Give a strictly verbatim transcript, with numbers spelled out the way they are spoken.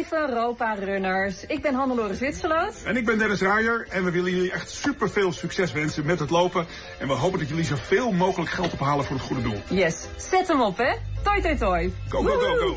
Lieve Europa-runners, ik ben Hannelore Zwitserloot. En ik ben Dennis Ruijer en we willen jullie echt super veel succes wensen met het lopen. En we hopen dat jullie zoveel mogelijk geld ophalen voor het goede doel. Yes, zet hem op hè. Toi toi toi. Go, go, go, go.